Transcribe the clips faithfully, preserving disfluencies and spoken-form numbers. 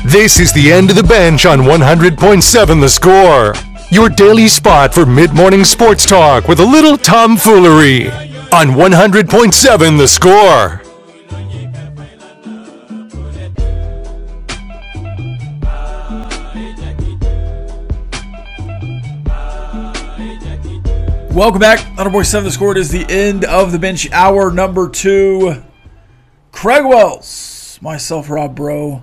This is the end of the bench on one hundred point seven The Score. Your daily spot for mid-morning sports talk with a little tomfoolery on one hundred point seven The Score. Welcome back. one hundred point seven The Score. It is the end of the bench, hour number two. Craig Wells, myself, Rob Bro,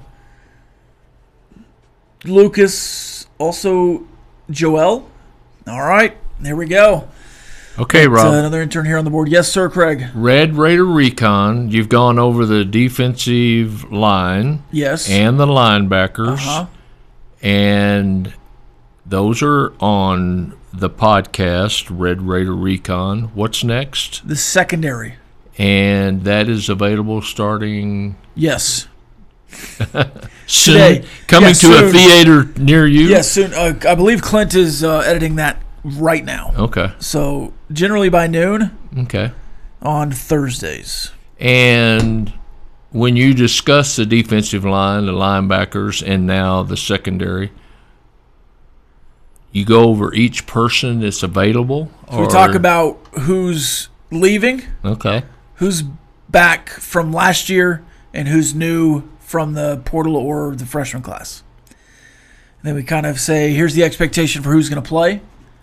Lucas, also Joel. All right, there we go. Okay, Rob. Uh, another intern here on the board. Yes, sir, Craig. Red Raider Recon, you've gone over the defensive line. Yes. And the linebackers. Uh-huh. And those are on the podcast, Red Raider Recon. What's next? The secondary. And that is available starting Yes. soon. Today. Coming Yes, to soon. a theater near you? Yes, soon. Uh, I believe Clint is uh, editing that right now. Okay. So generally by noon Okay. on Thursdays. And when you discuss the defensive line, the linebackers, and now the secondary, you go over each person that's available? So we talk about who's leaving, Okay. who's back from last year, and who's new from the portal or the freshman class. And then we kind of say, here's the expectation for who's going to play.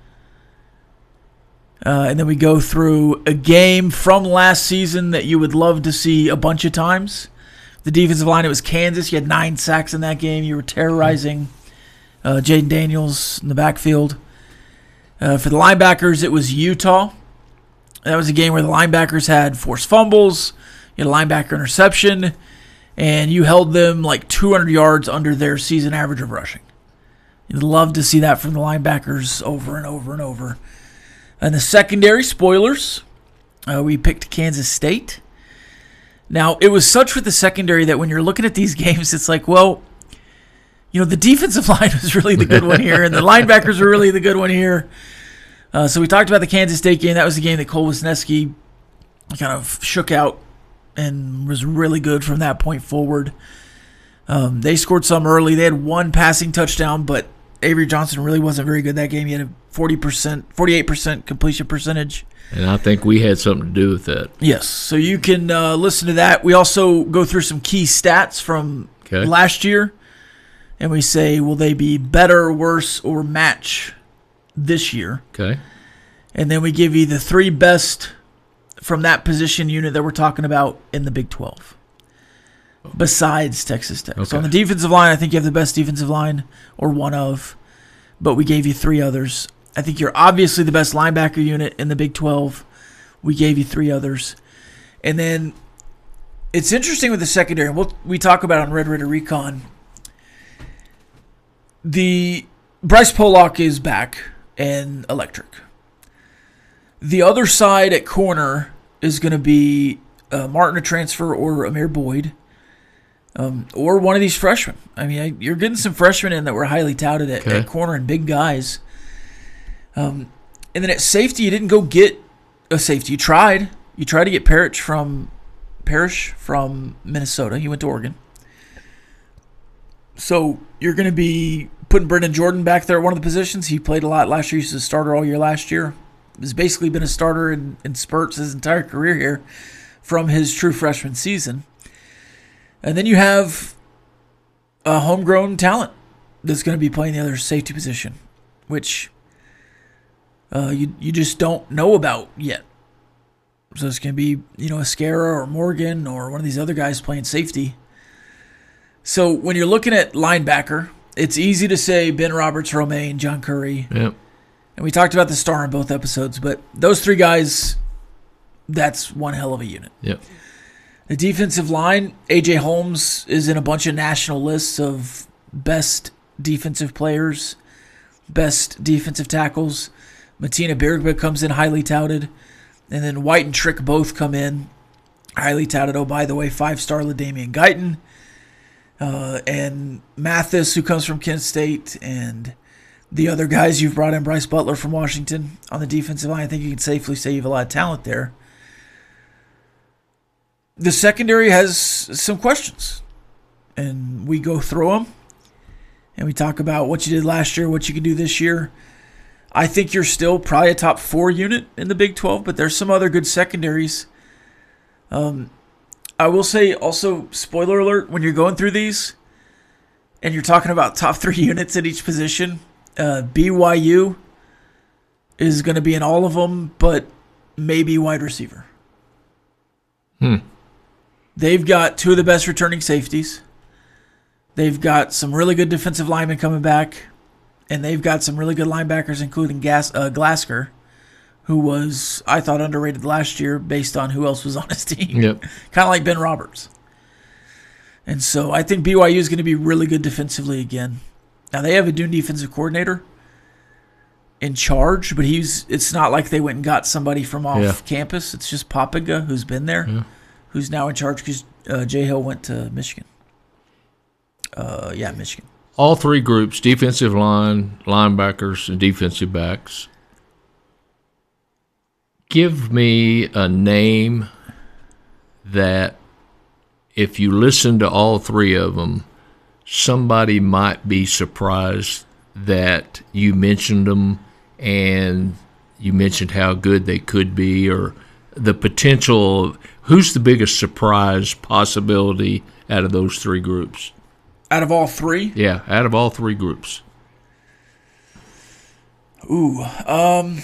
Uh, and then we go through a game from last season that you would love to see a bunch of times. The defensive line, it was Kansas. You had nine sacks in that game. You were terrorizing uh, Jaden Daniels in the backfield. Uh, for the linebackers, it was Utah. That was a game where the linebackers had forced fumbles, you had a linebacker interception, and you held them like two hundred yards under their season average of rushing. You'd love to see that from the linebackers over and over and over. And the secondary, spoilers, uh, we picked Kansas State. Now, it was such with the secondary that when you're looking at these games, it's like, well, you know, the defensive line was really the good one here, and the linebackers were really the good one here. Uh, so we talked about the Kansas State game. That was the game that Cole Wisniewski kind of shook out and was really good from that point forward. Um, they scored some early. They had one passing touchdown, but Avery Johnson really wasn't very good that game. He had a forty percent, forty-eight percent completion percentage. And I think we had something to do with that. Yes, so you can uh, listen to that. We also go through some key stats from Okay. last year, and we say, will they be better, worse, or match this year? Okay. And then we give you the three best from that position unit that we're talking about in the Big twelve, besides Texas Tech. Okay. So on the defensive line, I think you have the best defensive line, or one of, but we gave you three others. I think you're obviously the best linebacker unit in the Big twelve. We gave you three others. And then it's interesting with the secondary. We'll, we talk about it on Red Raider Recon. The Bryce Pollock is back and electric. The other side at corner is going to be uh, Martin, a transfer, or Amir Boyd, um, or one of these freshmen. I mean, I, you're getting some freshmen in that were highly touted at, Okay. at corner and big guys. Um, and then at safety, you didn't go get a safety. You tried. You tried to get Parrish from Parrish from Minnesota. He went to Oregon. So you're going to be putting Brendan Jordan back there at one of the positions. He played a lot last year. He was a starter all year last year. He's basically been a starter in, in spurts his entire career here from his true freshman season. And then you have a homegrown talent that's going to be playing the other safety position, which uh, you you just don't know about yet. So it's going to be, you know, Escara or Morgan or one of these other guys playing safety. So when you're looking at linebacker, it's easy to say Ben Roberts, Romaine, John Curry. Yep. And we talked about the star in both episodes, but those three guys, that's one hell of a unit. Yep. The defensive line, A J Holmes is in a bunch of national lists of best defensive players, best defensive tackles. Matina Birgba comes in highly touted. And then White and Trick both come in highly touted. Oh, by the way, five-star LaDamian Guyton. Uh, and Mathis, who comes from Kent State, and the other guys you've brought in, Bryce Butler from Washington on the defensive line. I think you can safely say you have a lot of talent there. The secondary has some questions, and we go through them, and we talk about what you did last year, what you can do this year, I think you're still probably a top four unit in the Big twelve, but there's some other good secondaries. Um, I will say also, spoiler alert, when you're going through these and you're talking about top three units at each position, uh, B Y U is going to be in all of them, but maybe wide receiver. Hmm. They've got two of the best returning safeties. They've got some really good defensive linemen coming back, and they've got some really good linebackers, including Gas, uh, Glasker, who was, I thought, underrated last year based on who else was on his team. Yep. Kind of like Ben Roberts. And so I think B Y U is going to be really good defensively again. Now, they have a new defensive coordinator in charge, but he's it's not like they went and got somebody from off Yeah. campus. It's just Popiga, who's been there, Yeah. who's now in charge because uh, Jay Hill went to Michigan. Uh, yeah, Michigan. All three groups, defensive line, linebackers, and defensive backs. Give me a name that if you listen to all three of them, somebody might be surprised that you mentioned them and you mentioned how good they could be, or the potential. Who's the biggest surprise possibility out of those three groups? Out of all three? Yeah, out of all three groups. Ooh. Um,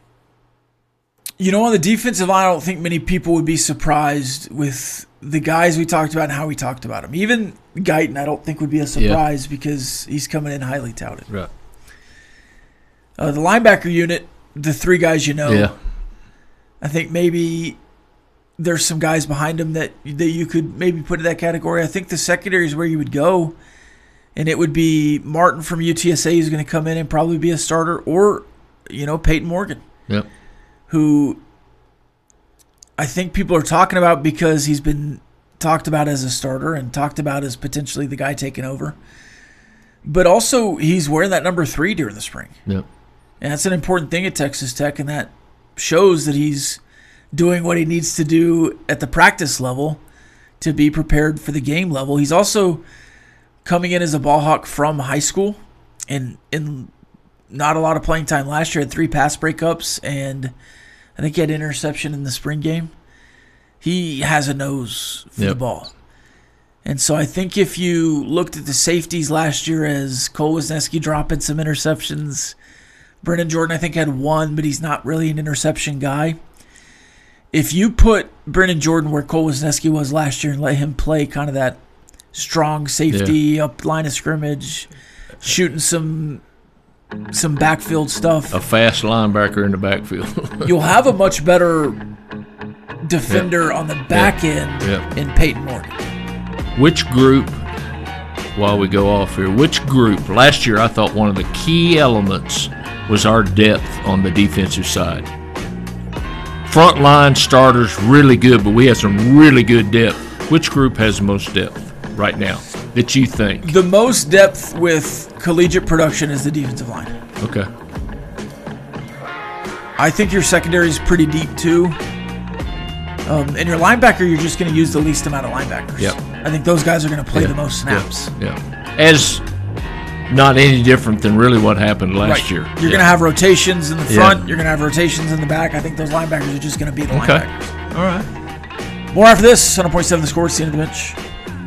you know, on the defensive line, I don't think many people would be surprised with the guys we talked about and how we talked about them. Even Guyton, I don't think would be a surprise yeah. because he's coming in highly touted. Right. Uh, the linebacker unit, the three guys you know, yeah. I think maybe there's some guys behind him that that you could maybe put in that category. I think the secondary is where you would go, and it would be Martin from U T S A who's going to come in and probably be a starter, or, you know, Peyton Morgan, yep. who I think people are talking about because he's been talked about as a starter and talked about as potentially the guy taking over. But also he's wearing that number three during the spring. Yep. And that's an important thing at Texas Tech, and that shows that he's doing what he needs to do at the practice level to be prepared for the game level. He's also coming in as a ball hawk from high school, and in not a lot of playing time last year. Had three pass breakups, and I think he had an interception in the spring game. He has a nose for yep. the ball. And so I think if you looked at the safeties last year as Cole Wisniewski dropping some interceptions, Brennan Jordan I think had one, but he's not really an interception guy. If you put Brennan Jordan where Cole Wisniewski was last year and let him play kind of that strong safety yeah. up line of scrimmage, shooting some some backfield stuff, a fast linebacker in the backfield, you'll have a much better defender yep. on the back yep. end yep. in Peyton Morgan. Which group, while we go off here, which group, last year I thought one of the key elements was our depth on the defensive side. Front line starters, really good, but we have some really good depth. Which group has the most depth right now that you think? The most depth with collegiate production is the defensive line. Okay. I think your secondary is pretty deep too. Um, and your linebacker, you're just going to use the least amount of linebackers. Yep. I think those guys are going to play yep. the most snaps. Yeah. Yep. As not any different than really what happened last right. year. You're yeah. going to have rotations in the front. Yeah. You're going to have rotations in the back. I think those linebackers are just going to be the okay. linebackers. All right. More after this. one hundred point seven The Score. It's the end of the bench.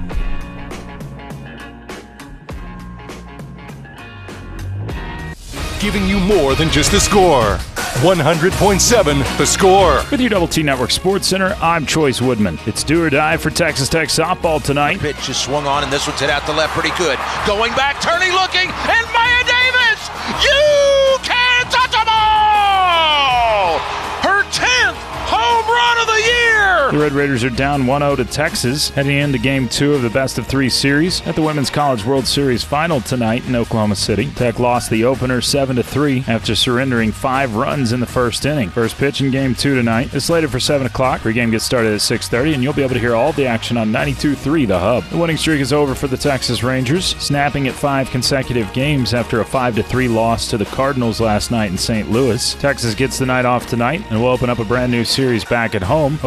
Giving you more than just the score. one hundred point seven The Score. With your Double T Network Sports Center, I'm Choice Woodman. It's do or die for Texas Tech softball tonight. The pitch is swung on, and this one's hit out to left pretty good. Going back, turning, looking, and Maya Davis! You can't touch them all! Her tenth home run of the year! The Red Raiders are down one oh to Texas, heading into Game two of the Best of Three series at the Women's College World Series Final tonight in Oklahoma City. Tech lost the opener seven to three after surrendering five runs in the first inning. First pitch in Game two tonight is slated for seven o'clock. Pre-game gets started at six thirty, and you'll be able to hear all the action on ninety-two point three The Hub. The winning streak is over for the Texas Rangers, snapping at five consecutive games after a five to three loss to the Cardinals last night in Saint Louis. Texas gets the night off tonight and will open up a brand new series back at home, hosting the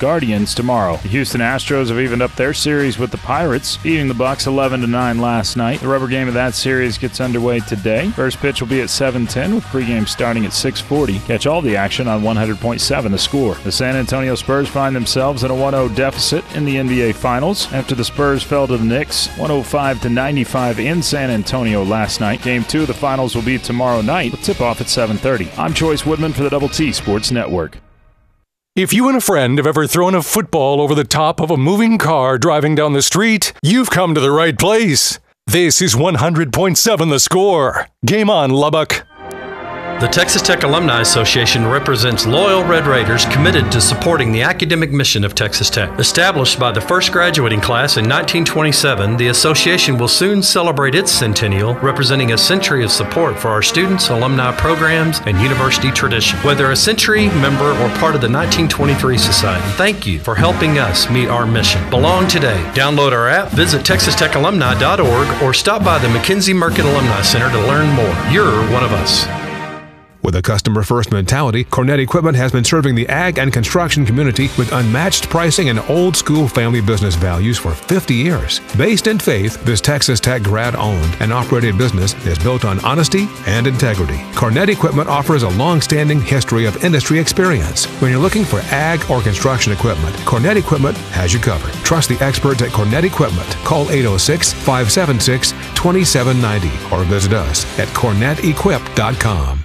Guardians tomorrow. The Houston Astros have evened up their series with the Pirates, beating the Bucks eleven to nine last night. The rubber game of that series gets underway today. First pitch will be at seven ten with pregame starting at six forty. Catch all the action on one hundred point seven The Score. The San Antonio Spurs find themselves in a one oh deficit in the N B A Finals after the Spurs fell to the Knicks one oh five to ninety-five in San Antonio last night. Game two of the Finals will be tomorrow night with tip-off at seven thirty. I'm Choice Woodman for the Double T Sports Network. If you and a friend have ever thrown a football over the top of a moving car driving down the street, you've come to the right place. This is one hundred point seven The Score. Game on, Lubbock. The Texas Tech Alumni Association represents loyal Red Raiders committed to supporting the academic mission of Texas Tech. Established by the first graduating class in nineteen twenty-seven, the association will soon celebrate its centennial, representing a century of support for our students, alumni programs, and university tradition. Whether a century member or part of the nineteen twenty-three Society, thank you for helping us meet our mission. Belong today. Download our app, visit texas tech alumni dot org, or stop by the McKenzie Merkin Alumni Center to learn more. You're one of us. With a customer-first mentality, Cornett Equipment has been serving the ag and construction community with unmatched pricing and old-school family business values for fifty years. Based in faith, this Texas Tech grad-owned and operated business is built on honesty and integrity. Cornett Equipment offers a long-standing history of industry experience. When you're looking for ag or construction equipment, Cornett Equipment has you covered. Trust the experts at Cornett Equipment. Call eight oh six, five seven six, two seven nine oh or visit us at cornett equip dot com.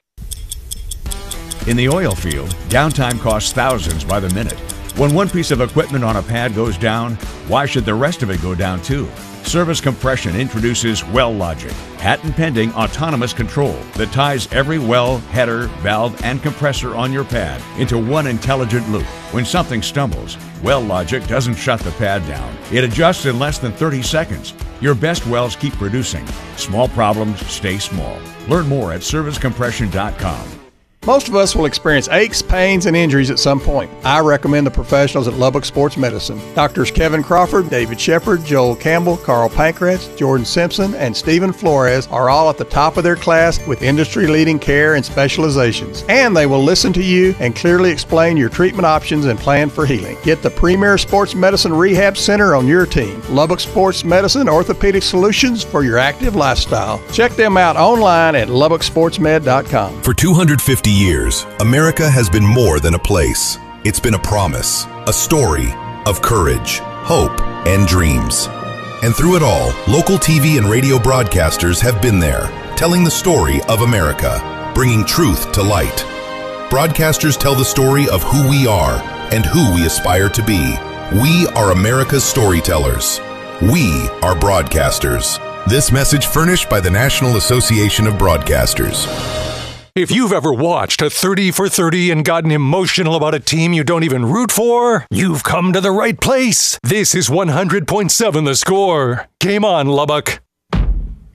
In the oil field, downtime costs thousands by the minute. When one piece of equipment on a pad goes down, why should the rest of it go down too? Service Compression introduces WellLogic, patent-pending autonomous control that ties every well, header, valve, and compressor on your pad into one intelligent loop. When something stumbles, WellLogic doesn't shut the pad down. It adjusts in less than thirty seconds. Your best wells keep producing. Small problems stay small. Learn more at service compression dot com. Most of us will experience aches, pains, and injuries at some point. I recommend the professionals at Lubbock Sports Medicine. Doctors Kevin Crawford, David Shepard, Joel Campbell, Carl Pankratz, Jordan Simpson, and Stephen Flores are all at the top of their class with industry-leading care and specializations. And they will listen to you and clearly explain your treatment options and plan for healing. Get the premier sports medicine rehab center on your team. Lubbock Sports Medicine Orthopedic Solutions for your active lifestyle. Check them out online at lubbock sports med dot com. For two hundred fifty years, America has been more than a place. It's been a promise, a story of courage, hope, and dreams. And through it all, local T V and radio broadcasters have been there, telling the story of America, bringing truth to light. Broadcasters tell the story of who we are and who we aspire to be. We are America's storytellers. We are broadcasters. This message furnished by the National Association of Broadcasters. If you've ever watched a thirty for thirty and gotten emotional about a team you don't even root for, you've come to the right place. This is one hundred point seven The Score. Game on, Lubbock.